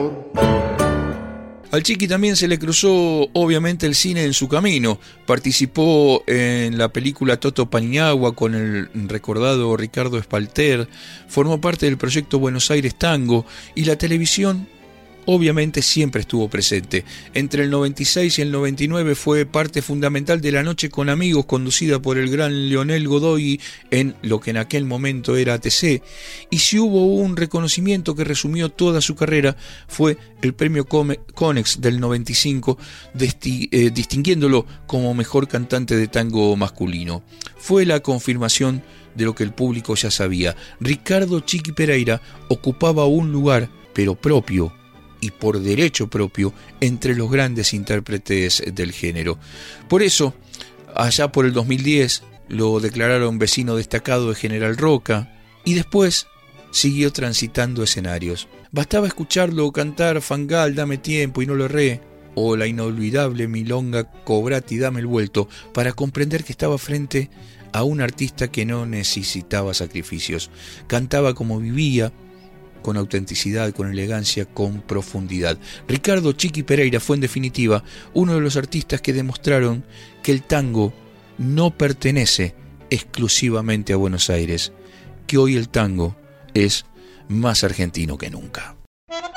Al Chiqui también se le cruzó obviamente el cine en su camino. Participó en la película Toto Paniagua con el recordado Ricardo Espalter, formó parte del proyecto Buenos Aires Tango y la televisión obviamente siempre estuvo presente. Entre el 96 y el 99 fue parte fundamental de La Noche con Amigos, conducida por el gran Leonel Godoy en lo que en aquel momento era ATC. Y si hubo un reconocimiento que resumió toda su carrera, fue el premio Conex del 95, distinguiéndolo como mejor cantante de tango masculino. Fue la confirmación de lo que el público ya sabía. Ricardo Chiqui Pereira ocupaba un lugar, pero propio, y por derecho propio, entre los grandes intérpretes del género. Por eso, allá por el 2010, lo declararon vecino destacado de General Roca, y después siguió transitando escenarios. Bastaba escucharlo cantar Fangal, Dame Tiempo y No lo erré, o la inolvidable milonga Cobrati, Dame el vuelto, para comprender que estaba frente a un artista que no necesitaba sacrificios. Cantaba como vivía, con autenticidad, con elegancia, con profundidad. Ricardo Chiqui Pereira fue en definitiva uno de los artistas que demostraron que el tango no pertenece exclusivamente a Buenos Aires, que hoy el tango es más argentino que nunca.